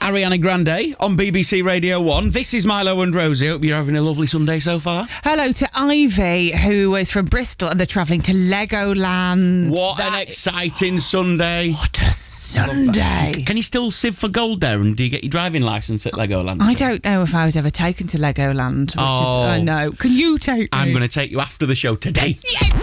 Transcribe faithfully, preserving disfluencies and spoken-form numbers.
Ariana Grande on B B C Radio one. This is Milo and Rosie. Hope you're having a lovely Sunday so far. Hello to Ivy, who is from Bristol, and they're travelling to Legoland. What That an exciting Sunday. What a Sunday. Can you still sieve for gold there, and do you get your driving licence at Legoland? I don't know if I was ever taken to Legoland. Which Oh. is, I know. Can you take me? I'm going to take you after the show today. Yes!